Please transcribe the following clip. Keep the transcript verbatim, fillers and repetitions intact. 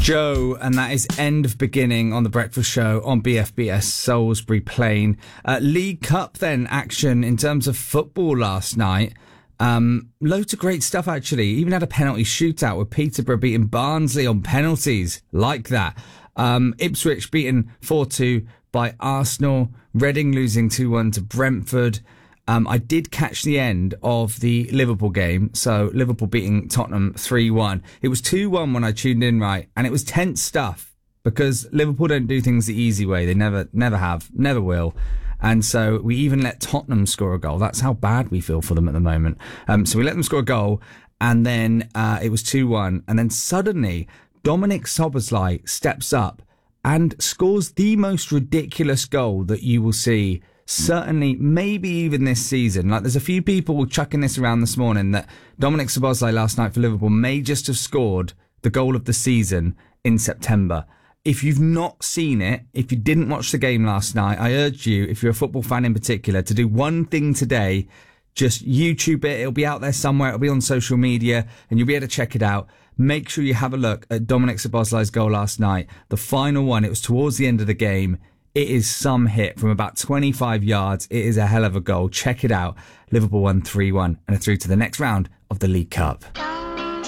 Joe, and that is End of Beginning on The Breakfast Show on B F B S Salisbury Plain. Uh, League Cup then action in terms of football last night. Um, loads of great stuff actually. Even had a penalty shootout with Peterborough beating Barnsley on penalties. Like that. Um, Ipswich beaten four two by Arsenal. Reading losing two one to Brentford. Um, I did catch the end of the Liverpool game. So Liverpool beating Tottenham three one. It was two one when I tuned in, right? And it was tense stuff because Liverpool don't do things the easy way. They never, never have, never will. And so we even let Tottenham score a goal. That's how bad we feel for them at the moment. Um, so we let them score a goal and then uh, it was two one. And then suddenly Dominic Szoboszlai steps up and scores the most ridiculous goal that you will see, certainly, maybe even this season. Like, there's a few people chucking this around this morning that Dominic Szoboszlai last night for Liverpool may just have scored the goal of the season in September. If you've not seen it, if you didn't watch the game last night, I urge you, if you're a football fan in particular, to do one thing today. Just YouTube it. It'll be out there somewhere. It'll be on social media and you'll be able to check it out. Make sure you have a look at Dominic Szoboszlai's goal last night. The final one, it was towards the end of the game. It is some hit from about twenty-five yards. It is a hell of a goal. Check it out. Liverpool won three one and are through to the next round of the League Cup.